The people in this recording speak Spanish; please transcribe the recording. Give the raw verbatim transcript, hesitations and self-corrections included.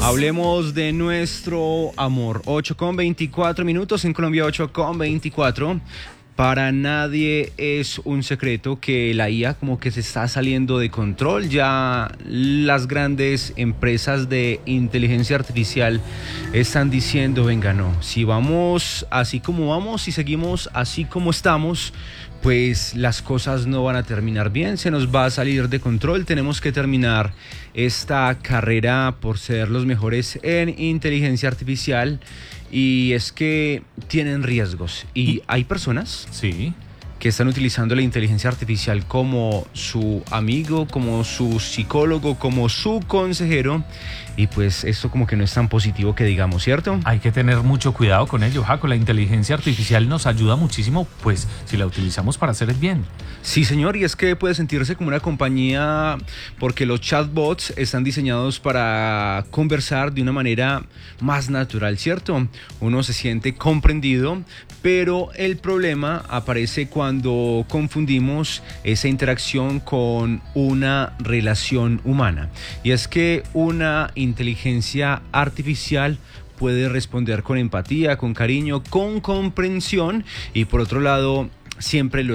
Hablemos de nuestro amor. ocho con veinticuatro minutos en Colombia, ocho con veinticuatro. Para nadie es un secreto que la I A como que se está saliendo de control. Ya las grandes empresas de inteligencia artificial están diciendo, venga, no, si vamos así como vamos, si seguimos así como estamos, pues las cosas no van a terminar bien, se nos va a salir de control. Tenemos que terminar esta carrera por ser los mejores en inteligencia artificial. Y es que tienen riesgos y hay personas Sí. que están utilizando la inteligencia artificial como su amigo, como su psicólogo, como su consejero, y pues esto como que no es tan positivo que digamos, ¿cierto? Hay que tener mucho cuidado con ello, Jaco. La inteligencia artificial nos ayuda muchísimo, pues, si la utilizamos para hacer el bien. Sí, señor, y es que puede sentirse como una compañía porque los chatbots están diseñados para conversar de una manera más natural, ¿cierto? Uno se siente comprendido, pero el problema aparece cuando confundimos esa interacción con una relación humana. Y es que una inteligencia artificial puede responder con empatía, con cariño, con comprensión, y por otro lado, siempre lo